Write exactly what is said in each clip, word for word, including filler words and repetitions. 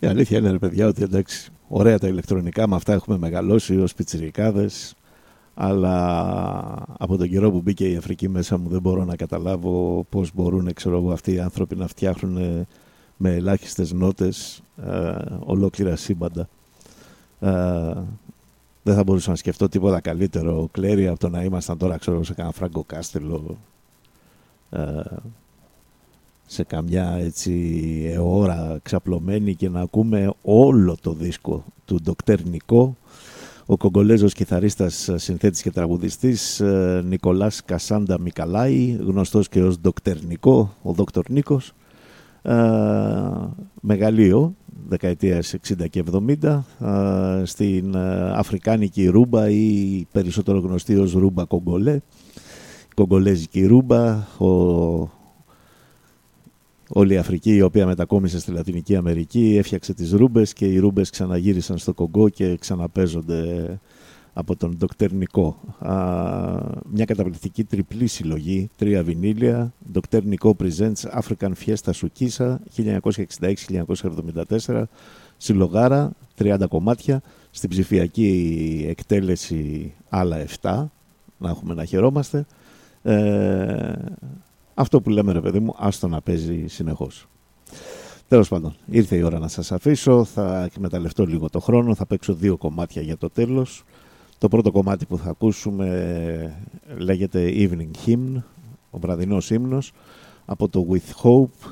Η αλήθεια είναι, ρε παιδιά, ότι εντάξει, ωραία τα ηλεκτρονικά, με αυτά έχουμε μεγαλώσει ως πιτσιρικάδες, αλλά από τον καιρό που μπήκε η Αφρική μέσα μου δεν μπορώ να καταλάβω πώς μπορούν, ξέρω εγώ, αυτοί οι άνθρωποι να φτιάχνουν με ελάχιστες νότες ε, ολόκληρα σύμπαντα. Ε, δεν θα μπορούσα να σκεφτώ τίποτα καλύτερο, Κλέρι, από το να ήμασταν τώρα, ξέρω, σε κανένα Φράγκο Κάστελο, ε, σε καμιά έτσι ώρα ξαπλωμένη και να ακούμε όλο το δίσκο του Ντοκτέρ Νικό, ο Κογκολέζος κιθαρίστας, συνθέτης και τραγουδιστής Νικολάς Κασάντα Μικαλάη, γνωστός και ως Ντοκτέρ Νικό, ο Δόκτωρ Νίκος, μεγαλείο δεκαετίας εξήντα και εβδομήντα, στην αφρικάνικη ρούμπα ή περισσότερο γνωστή ως ρούμπα κογκολέ, κογκολέζικη ρούμπα, ο όλη η Αφρική, η οποία μετακόμισε στη Λατινική Αμερική, έφτιαξε τις ρούμπες και οι ρούμπες ξαναγύρισαν στο Κογκό και ξαναπαίζονται από τον Ντοκτέρ Νικό. Μια καταπληκτική τριπλή συλλογή, τρία βινίλια, Ντοκτέρ Νικό Presents African Fiesta Sukisa χίλια εννιακόσια εξήντα έξι χίλια εννιακόσια εβδομήντα τέσσερα, συλλογάρα, τριάντα κομμάτια, στην ψηφιακή εκτέλεση άλλα επτά, να έχουμε να χαιρόμαστε. Ε, Αυτό που λέμε, ρε παιδί μου, άστο να παίζει συνεχώς. Τέλος πάντων, ήρθε η ώρα να σας αφήσω, θα εκμεταλλευτώ λίγο το χρόνο, θα παίξω δύο κομμάτια για το τέλος. Το πρώτο κομμάτι που θα ακούσουμε λέγεται Evening Hymn, ο βραδινός ύμνος, από το With Hope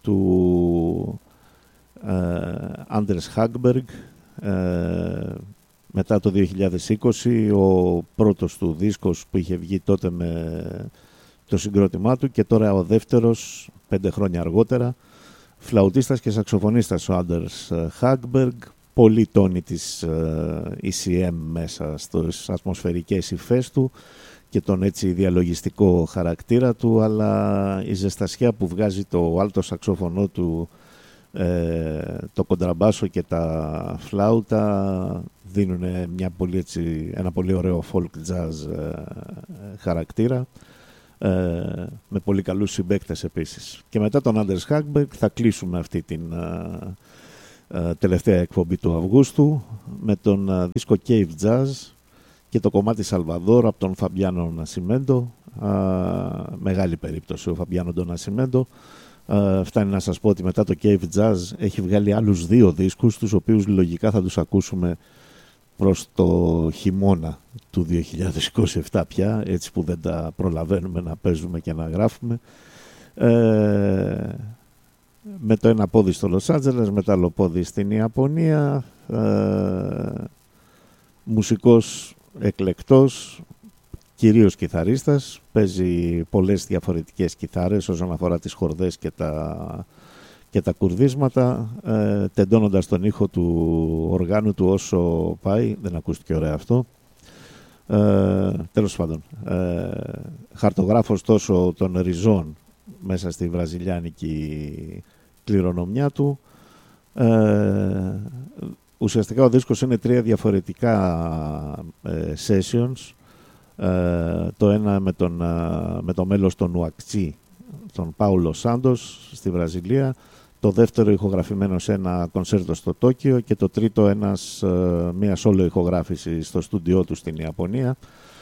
του Anders Hagberg. Ε, μετά το δύο χιλιάδες είκοσι, ο πρώτος του δίσκος που είχε βγει τότε με το συγκρότημά του, και τώρα ο δεύτερος, πέντε χρόνια αργότερα, φλαουτίστας και σαξοφωνίστας ο Άντερς Χάγμπεργκ, πολύ τόνοι της ι σι εμ μέσα στις ατμοσφαιρικές υφές του και τον έτσι διαλογιστικό χαρακτήρα του, αλλά η ζεστασιά που βγάζει το άλτο σαξοφωνό του, ε, το κοντραμπάσο και τα φλάουτα δίνουν μια πολύ, έτσι, ένα πολύ ωραίο folk jazz ε, χαρακτήρα. Ε, με πολύ καλούς συμπαίκτες επίσης. Και μετά τον Άντερς Χάγμπεργκ θα κλείσουμε αυτή την ε, ε, τελευταία εκπομπή του Αυγούστου με τον ε, δίσκο Cave Jazz και το κομμάτι Σαλβαδόρ από τον Φαμπιάνο Νασιμέντο. Ε, μεγάλη περίπτωση ο Φαμπιάνο Νασιμέντο. Ε, φτάνει να σας πω ότι μετά το Cave Jazz έχει βγάλει άλλους δύο δίσκους, τους οποίους λογικά θα τους ακούσουμε προς το χειμώνα του δύο χιλιάδες είκοσι επτά πια, έτσι που δεν τα προλαβαίνουμε να παίζουμε και να γράφουμε. Ε, με το ένα πόδι στο Λος Άντζελες, με το άλλο πόδι στην Ιαπωνία, ε, μουσικός εκλεκτός, κυρίως κιθαρίστας, παίζει πολλές διαφορετικές κιθάρες όσον αφορά τις χορδές και τα, και τα κουρδίσματα, ε, τεντώνοντας τον ήχο του οργάνου του όσο πάει. Δεν ακούστηκε ωραία αυτό. Ε, τέλος πάντων, ε, χαρτογράφος τόσο των ριζών μέσα στη βραζιλιάνικη κληρονομιά του. Ε, ουσιαστικά ο δίσκος είναι τρία διαφορετικά ε, sessions. Ε, το ένα με τον, με το μέλος των Ουακτσί, τον Πάουλο Σάντος στη Βραζιλία, το δεύτερο ηχογραφημένο σε ένα κονσέρτο στο Τόκιο και το τρίτο ένας, μια solo ηχογράφηση στο στούντιό του στην Ιαπωνία.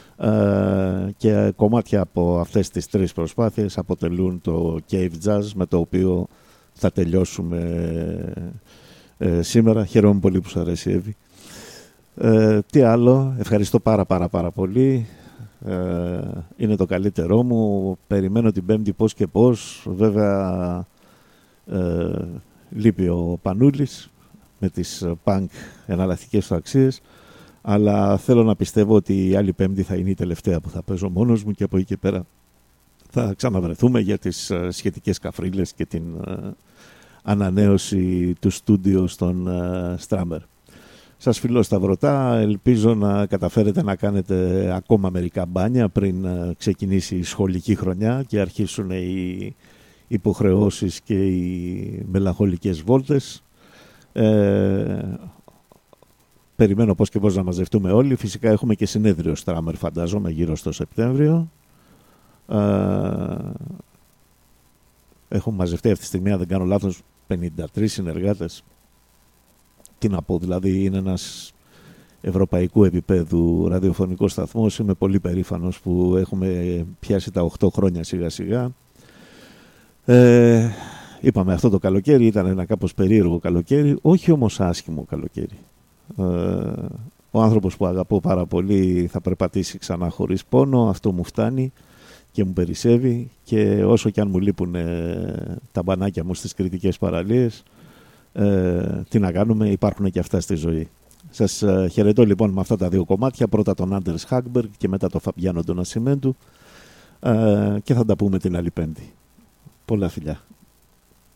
Ε, και κομμάτια από αυτές τις τρεις προσπάθειες αποτελούν το Cave Jazz, με το οποίο θα τελειώσουμε ε, σήμερα. Χαίρομαι πολύ που σου αρέσει, Εύη. Ε, τι άλλο, ευχαριστώ πάρα πάρα πάρα πολύ. Ε, είναι το καλύτερό μου. Περιμένω την Πέμπτη πώς και πώς. Βέβαια ε, λείπει ο Πανούλης με τις punk εναλλακτικές του αξίες, αλλά θέλω να πιστεύω ότι η άλλη Πέμπτη θα είναι η τελευταία που θα παίζω μόνος μου και από εκεί και πέρα θα ξαναβρεθούμε για τις uh, σχετικές καφρίλες και την uh, ανανέωση του στούντιο στον uh, Στράμερ. Σας φιλώ σταυρωτά, ελπίζω να καταφέρετε να κάνετε ακόμα μερικά μπάνια πριν uh, ξεκινήσει η σχολική χρονιά και αρχίσουν οι υποχρεώσεις και οι μελαγχολικές βόλτες. Ε, περιμένω πώς και πώς να μαζευτούμε όλοι. Φυσικά έχουμε και συνέδριο Στράμερ, φαντάζομαι, γύρω στο Σεπτέμβριο. Ε, έχουν μαζευτεί αυτή τη στιγμή, αν δεν κάνω λάθος, πενήντα τρεις συνεργάτες. τι να πω, δηλαδή είναι ένας ευρωπαϊκού επίπεδου ραδιοφωνικός σταθμός. Είμαι πολύ περήφανος που έχουμε πιάσει τα οκτώ χρόνια σιγά σιγά. Ε, είπαμε, αυτό το καλοκαίρι ήταν ένα κάπως περίεργο καλοκαίρι, όχι όμως άσχημο καλοκαίρι. Ε, ο άνθρωπος που αγαπώ πάρα πολύ θα περπατήσει ξανά χωρίς πόνο, αυτό μου φτάνει και μου περισσεύει, και όσο και αν μου λείπουν ε, τα μπανάκια μου στις κριτικές παραλίες, ε, τι να κάνουμε, υπάρχουν και αυτά στη ζωή. Σας ε, χαιρετώ λοιπόν με αυτά τα δύο κομμάτια, πρώτα τον Άντερς Χάγκμπεργκ και μετά τον Φαμπιάνο τον Νασιμέντου, ε, και θα τα πούμε την άλλη Πέμπτη. Πολλά φιλιά.